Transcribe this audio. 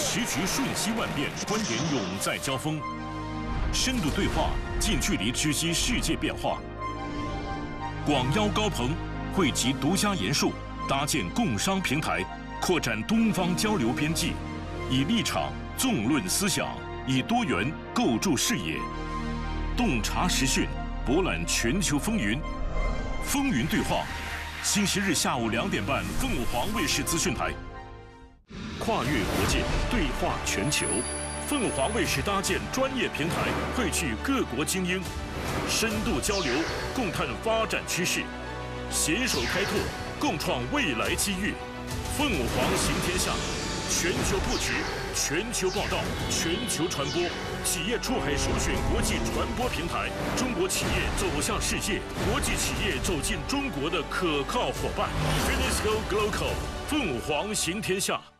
时局瞬息万变，观点永在交锋，深度对话，近距离知悉世界变化。广邀高朋，汇集独家研述，搭建共商平台，扩展东方交流边际，以立场纵论思想，以多元构筑视野，洞察时讯，博览全球风云。风云对话，星期日下午2点半，凤凰卫视资讯台。跨越国界，对话全球。凤凰卫视搭建专业平台，汇聚各国精英，深度交流，共探发展趋势，携手开拓，共创未来机遇。凤凰行天下，全球布局，全球报道，全球传播，企业出海首选国际传播平台，中国企业走向世界，国际企业走进中国的可靠伙伴。Finisco Global， 凤凰行天下。